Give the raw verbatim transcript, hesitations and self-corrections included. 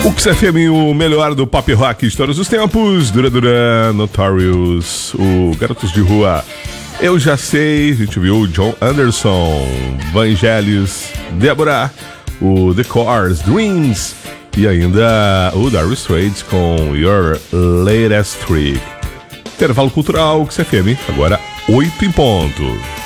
O X F M, o melhor do pop rock de todos os tempos. Duran Duran, Notorious, o Garotos de Rua, Eu Já Sei. A gente viu o John Anderson, Vangelis, Débora, o The Cars, Dreams e ainda o Dire Straits com Your Latest Trick. Intervalo cultural, X F M, agora oito em ponto.